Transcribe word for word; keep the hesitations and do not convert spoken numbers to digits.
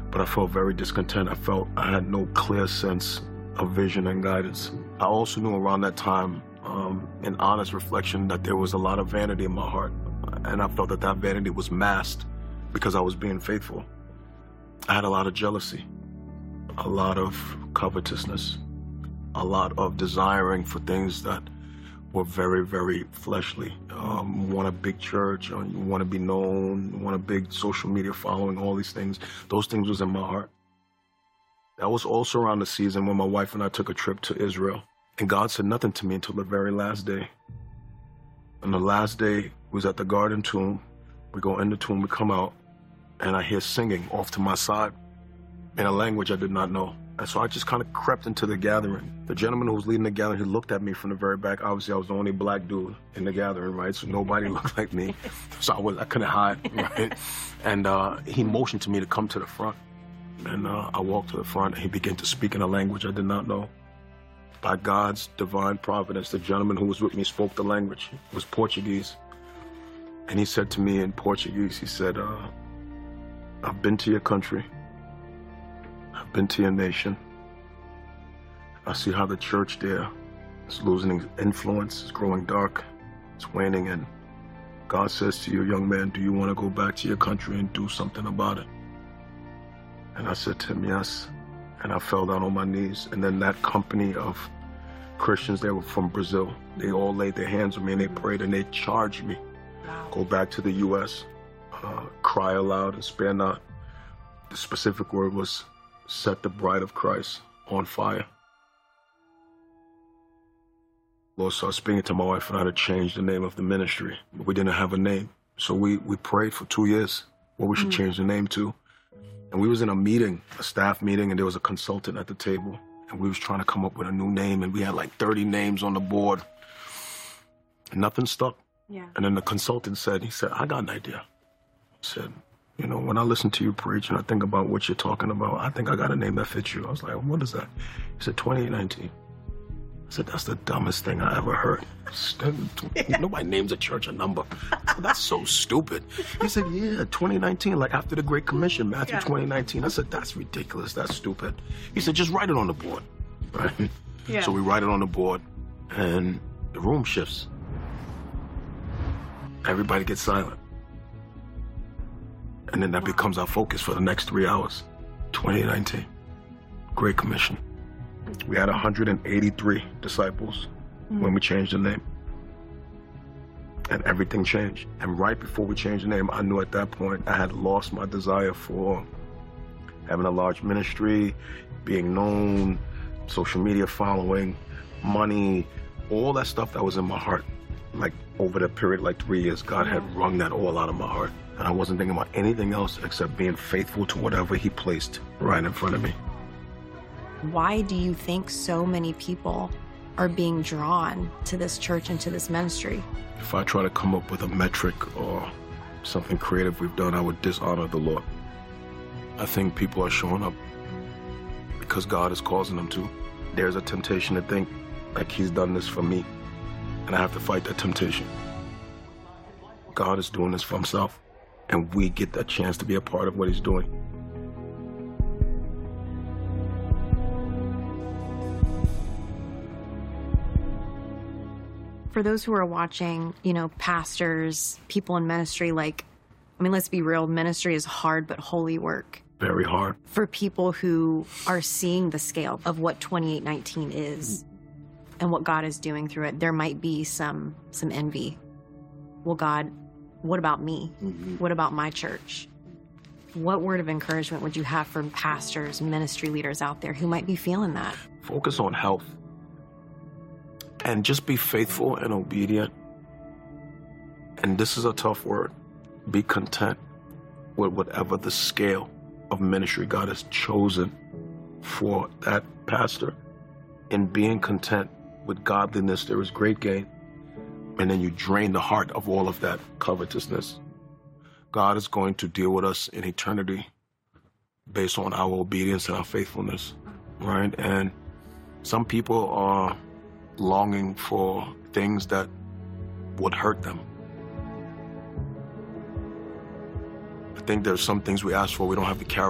but I felt very discontent. I felt I had no clear sense of vision and guidance. I also knew around that time, um, in honest reflection, that there was a lot of vanity in my heart. And I felt that that vanity was masked because I was being faithful. I had a lot of jealousy, a lot of covetousness, a lot of desiring for things that were very, very fleshly. Um, you want a big church, or you want to be known, you want a big social media following, all these things. Those things was in my heart. That was also around the season when my wife and I took a trip to Israel. And God said nothing to me until the very last day. And the last day was at the Garden Tomb. We go in the tomb, we come out, and I hear singing off to my side in a language I did not know. And so I just kind of crept into the gathering. The gentleman who was leading the gathering, he looked at me from the very back. Obviously, I was the only black dude in the gathering, right? So nobody looked like me. So I, was, I couldn't hide, right? And uh, he motioned to me to come to the front. And uh, I walked to the front, and he began to speak in a language I did not know. By God's divine providence, the gentleman who was with me spoke the language. It was Portuguese. And he said to me in Portuguese, he said, uh, I've been to your country. I've been to your nation. I see how the church there is losing influence, it's growing dark, it's waning, and God says to you, young man, do you want to go back to your country and do something about it? And I said to him, yes. And I fell down on my knees. And then that company of Christians, they were from Brazil, they all laid their hands on me and they prayed and they charged me. Wow. Go back to the U S, uh, cry aloud and spare not. The specific word was, set the bride of Christ on fire. Lord started speaking to my wife and I to change the name of the ministry. We didn't have a name. So we, we prayed for two years what we should mm. change the name to. And we was in a meeting, a staff meeting, and there was a consultant at the table. And we was trying to come up with a new name, and we had like thirty names on the board. And nothing stuck. Yeah. And then the consultant said, he said, I got an idea. He said, you know, when I listen to you preach and I think about what you're talking about, I think I got a name that fits you. I was like, what is that? He said, twenty-eight nineteen. I said, that's the dumbest thing I ever heard. Nobody names a church a number. That's so stupid. He said, yeah, twenty nineteen, like after the Great Commission, Matthew yeah. twenty nineteen. I said, that's ridiculous. That's stupid. He said, just write it on the board. Right? Yeah. So we write it on the board, and the room shifts. Everybody gets silent. And then that wow. becomes our focus for the next three hours. twenty nineteen, Great Commission. We had one hundred eighty-three disciples mm-hmm. when we changed the name. And everything changed. And right before we changed the name, I knew at that point I had lost my desire for having a large ministry, being known, social media following, money, all that stuff that was in my heart. Like over the period, like three years, God yeah. had wrung that all out of my heart. And I wasn't thinking about anything else except being faithful to whatever he placed right in front of me. Why do you think so many people are being drawn to this church and to this ministry? If I try to come up with a metric or something creative we've done, I would dishonor the Lord. I think people are showing up because God is causing them to. There's a temptation to think like he's done this for me, and I have to fight that temptation. God is doing this for himself, and we get that chance to be a part of what he's doing. For those who are watching, you know, pastors, people in ministry, like, I mean, let's be real, ministry is hard but holy work. Very hard. For people who are seeing the scale of what twenty-eight nineteen is and what God is doing through it, there might be some some envy. Well, God, what about me? Mm-hmm. What about my church? What word of encouragement would you have for pastors, ministry leaders out there who might be feeling that? Focus on health. And just be faithful and obedient. And this is a tough word. Be content with whatever the scale of ministry God has chosen for that pastor. In being content with godliness, there is great gain. And then you drain the heart of all of that covetousness. God is going to deal with us in eternity based on our obedience and our faithfulness, right? And some people are longing for things that would hurt them. I think there's some things we ask for we don't have the character